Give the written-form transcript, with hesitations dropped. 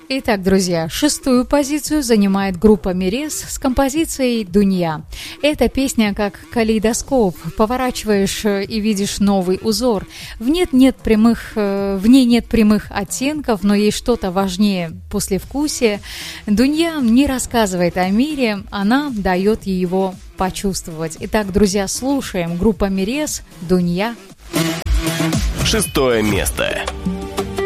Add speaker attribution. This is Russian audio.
Speaker 1: Итак, друзья, шестую позицию занимает группа «Мерез» с композицией «Дунья». Эта песня как калейдоскоп. Поворачиваешь и видишь новый узор. В ней нет прямых оттенков, но есть что-то важнее послевкусия. Дунья не рассказывает о мире, она дает его почувствовать. Итак, друзья, слушаем. Группа «Мерез», «Дунья».
Speaker 2: 6 место.